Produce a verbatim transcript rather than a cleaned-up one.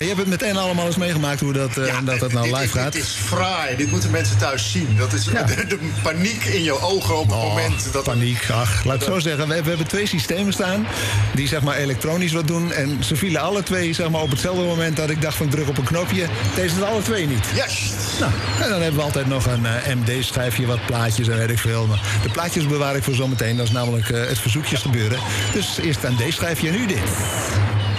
je hebt het meteen allemaal eens meegemaakt hoe dat, uh, Ja, dat, dat nou dit, live dit, gaat. Dit is fraai. Dit moeten mensen thuis zien. Dat is Ja. de, de paniek in je ogen op het Oh, moment. Dat paniek, ach, laat ik het zo zeggen. We, we hebben twee systemen staan die zeg maar elektronisch wat doen. En ze vielen alle twee zeg maar, op hetzelfde moment dat ik dacht van druk op een knopje. Deze zijn alle twee niet. Juist. Nou, en dan hebben we altijd nog een uh, M D-schijfje, wat plaatjes en weet ik veel. Maar de plaatjes bewaar ik voor zometeen. Dat is namelijk uh, het verzoekjes gebeuren. Dus eerst een D-schijfje en nu dit.